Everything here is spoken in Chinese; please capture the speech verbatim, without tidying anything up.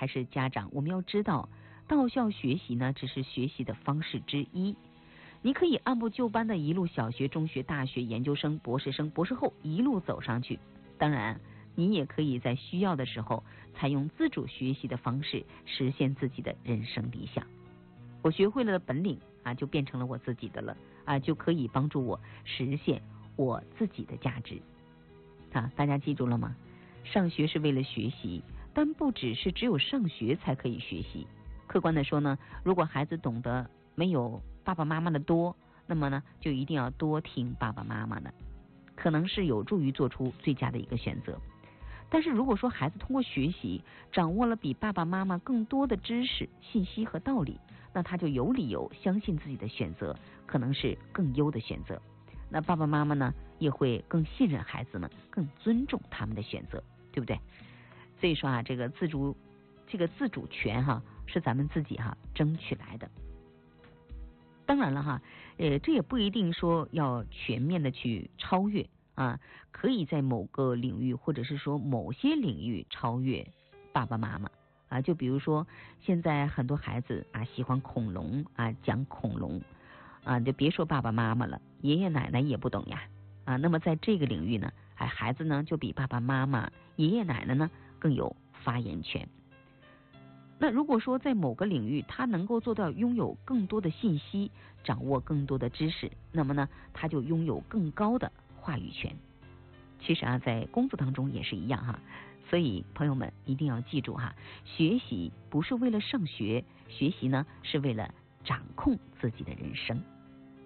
还是家长，我们要知道，到校学习呢，只是学习的方式之一。你可以按部就班的一路小学、中学、大学、研究生、博士生、博士后一路走上去。当然，你也可以在需要的时候，采用自主学习的方式，实现自己的人生理想。我学会了本领啊，就变成了我自己的了啊，就可以帮助我实现我自己的价值啊！大家记住了吗？上学是为了学习，但不只是只有上学才可以学习。客观的说呢，如果孩子懂得没有爸爸妈妈的多，那么呢，就一定要多听爸爸妈妈的，可能是有助于做出最佳的一个选择。但是如果说孩子通过学习掌握了比爸爸妈妈更多的知识、信息和道理，那他就有理由相信自己的选择可能是更优的选择。那爸爸妈妈呢，也会更信任孩子们，更尊重他们的选择，对不对？所以说啊，这个自主这个自主权哈、啊，是咱们自己哈、啊、争取来的。当然了哈，呃，这也不一定说要全面的去超越啊，可以在某个领域或者是说某些领域超越爸爸妈妈啊。就比如说现在很多孩子啊喜欢恐龙啊，讲恐龙啊，就别说爸爸妈妈了，爷爷奶奶也不懂呀啊。那么在这个领域呢，哎，孩子呢就比爸爸妈妈、爷爷奶奶呢更有发言权。那如果说在某个领域他能够做到拥有更多的信息，掌握更多的知识，那么呢他就拥有更高的话语权。其实啊，在工作当中也是一样哈。所以朋友们一定要记住哈，学习不是为了上学，学习呢是为了掌控自己的人生。